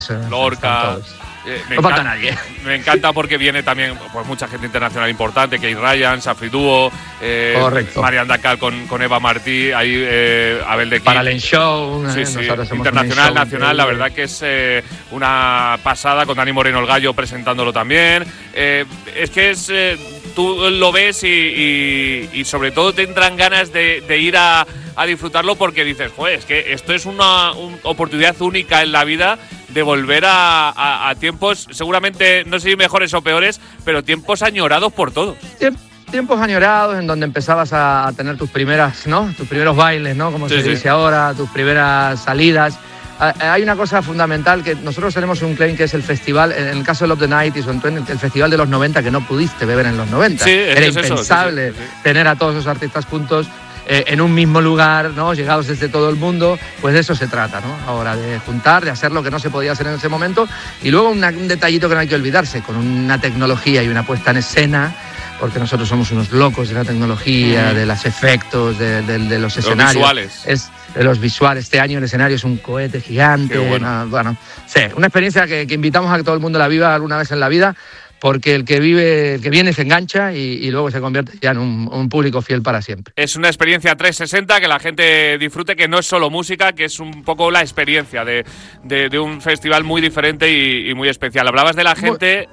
Lorca. No falta nadie. Me encanta porque viene también pues, mucha gente internacional importante, Kate Ryan, Safri Duo, Marian Dacal con Eva Martí, ahí Abel de King. Para el show. Sí, internacional, nacional, la verdad que es una pasada, con Dani Moreno el Gallo presentándolo también. Es que tú lo ves y sobre todo te entran ganas de ir a disfrutarlo, porque dices, joder, es que esto es una oportunidad única en la vida de volver a tiempos, seguramente, no sé si mejores o peores, pero tiempos añorados por todos. Tiempos añorados en donde empezabas a tener tus primeras, ¿no? Tus primeros bailes, ¿no? Como se dice ahora, tus primeras salidas. Hay una cosa fundamental, que nosotros tenemos un claim que es el festival, en el caso de Love the 90s, el festival de los 90, que no pudiste beber en los 90. Era impensable tener a todos los artistas juntos en un mismo lugar, ¿no? Llegados desde todo el mundo. Pues de eso se trata, ¿no? Ahora, de juntar, de hacer lo que no se podía hacer en ese momento. Y luego un detallito que no hay que olvidarse, con una tecnología y una puesta en escena, porque nosotros somos unos locos de la tecnología, de los efectos, de los escenarios. Visuales. De los visuales. Este año el escenario es un cohete gigante. Bueno, sí, una experiencia que invitamos a que todo el mundo la viva alguna vez en la vida, porque el que viene se engancha y luego se convierte ya en un público fiel para siempre. Es una experiencia 360, que la gente disfrute, que no es solo música, que es un poco la experiencia de un festival muy diferente y muy especial. Hablabas de la gente.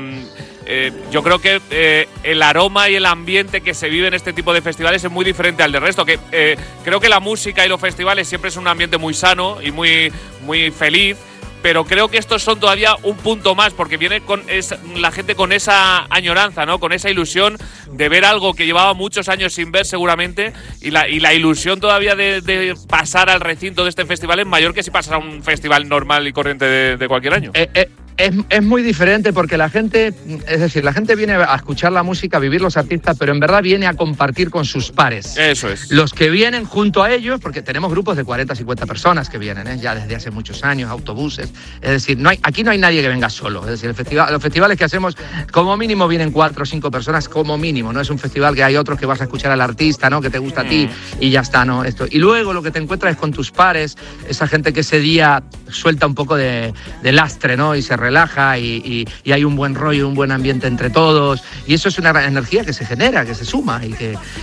Yo creo que el aroma y el ambiente que se vive en este tipo de festivales es muy diferente al del resto. Creo que la música y los festivales siempre es un ambiente muy sano y muy, muy feliz, pero creo que estos son todavía un punto más, porque viene la gente con esa añoranza, ¿no? Con esa ilusión de ver algo que llevaba muchos años sin ver seguramente, y la ilusión todavía de pasar al recinto de este festival es mayor que si pasara a un festival normal y corriente de cualquier año. Es muy diferente, porque la gente viene a escuchar la música, a vivir los artistas, pero en verdad viene a compartir con sus pares. Eso es. Los que vienen junto a ellos, porque tenemos grupos de 40, 50 personas que vienen, ya desde hace muchos años, autobuses. Es decir, aquí no hay nadie que venga solo. Es decir, los festivales que hacemos, como mínimo vienen 4 o 5 personas, como mínimo. No es un festival que hay otros que vas a escuchar al artista, ¿no? Que te gusta a ti y ya está, ¿no? Y luego lo que te encuentras es con tus pares, esa gente que ese día suelta un poco de lastre, ¿no? Y se relaja y hay un buen rollo, un buen ambiente entre todos, y eso es una energía que se genera, que se suma y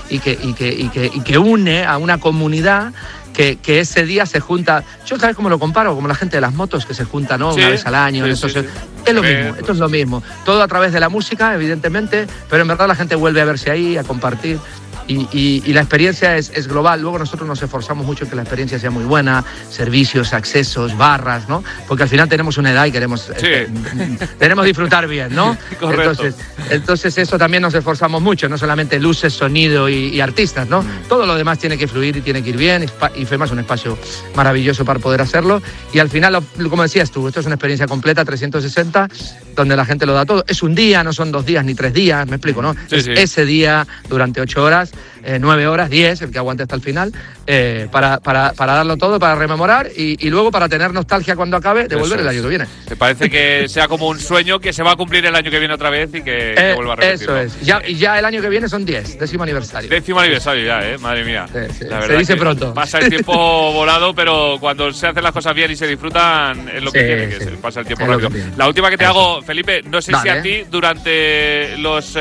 que une a una comunidad que ese día se junta. Yo, ¿sabes cómo lo comparo? Como la gente de las motos, que se junta, ¿no? Una vez al año. Es lo mismo, esto es lo mismo. Todo a través de la música, evidentemente, pero en verdad la gente vuelve a verse ahí, a compartir. Y la experiencia es global. Luego nosotros nos esforzamos mucho en que la experiencia sea muy buena, servicios, accesos, barras, ¿no? Porque al final tenemos una edad y queremos disfrutar bien, ¿no? Correcto. Entonces eso también nos esforzamos mucho, no solamente luces, sonido y artistas, ¿no? Todo lo demás tiene que fluir y tiene que ir bien, y FEMA es un espacio maravilloso para poder hacerlo. Y al final, como decías tú, esto es una experiencia completa, 360, donde la gente lo da todo. Es un día, no son 2 días ni 3 días, me explico, ¿no? Ese día durante 8 horas, 9 horas, 10, el que aguante hasta el final, para darlo todo, para rememorar y luego para tener nostalgia cuando acabe de volver el año que viene. ¿Te parece que sea como un sueño que se va a cumplir el año que viene otra vez y que vuelva a repetirlo? Eso es. Ya el año que viene son 10º aniversario. 10º aniversario ya, madre mía. Sí. Se dice pronto. Pasa el tiempo volado, pero cuando se hacen las cosas bien y se disfrutan es lo que tiene que ser. Pasa el tiempo rápido. La última que te hago, Felipe, no sé si a ti durante los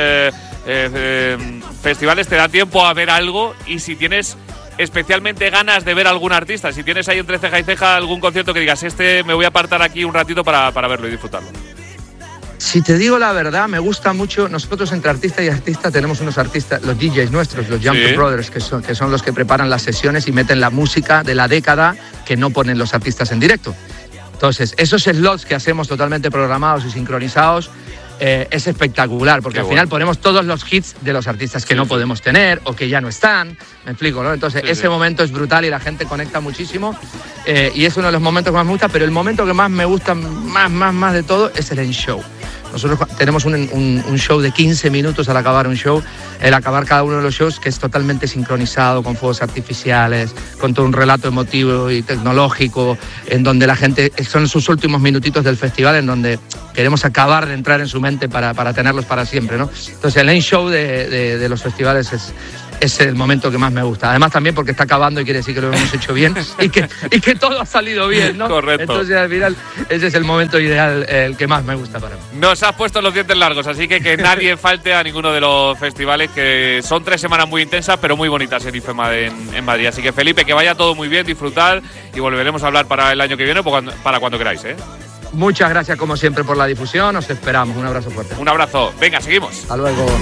festivales te da tiempo a ver algo, y si tienes especialmente ganas de ver a algún artista, si tienes ahí entre ceja y ceja algún concierto que digas, me voy a apartar aquí un ratito para verlo y disfrutarlo. Si te digo la verdad, me gusta mucho. Nosotros entre artista y artista tenemos unos artistas, los DJs nuestros, los Jumper Brothers, que son los que preparan las sesiones y meten la música de la década que no ponen los artistas en directo. Entonces, esos slots que hacemos totalmente programados y sincronizados, es espectacular, porque al final ponemos todos los hits de los artistas que no podemos tener o que ya no están, me explico, ¿no? Entonces ese momento es brutal y la gente conecta muchísimo, y es uno de los momentos que más me gusta, pero el momento que más me gusta, más de todo, es el end show. Nosotros tenemos un show de 15 minutos al acabar un show, el acabar cada uno de los shows, que es totalmente sincronizado, con fuegos artificiales, con todo un relato emotivo y tecnológico, en donde la gente, son sus últimos minutitos del festival, en donde queremos acabar de entrar en su mente para tenerlos para siempre, ¿no? Entonces el end show de los festivales es el momento que más me gusta. Además también porque está acabando y quiere decir que lo hemos hecho bien y que todo ha salido bien, ¿no? Correcto. Entonces al final ese es el momento ideal, el que más me gusta para mí. Nos has puesto los dientes largos, así que nadie falte a ninguno de los festivales, que son 3 semanas muy intensas pero muy bonitas en IFEMA en Madrid. Así que Felipe, que vaya todo muy bien, disfrutar, y volveremos a hablar para el año que viene o para cuando queráis, ¿eh? Muchas gracias como siempre por la difusión, os esperamos. Un abrazo fuerte. Un abrazo. Venga, seguimos. Hasta luego.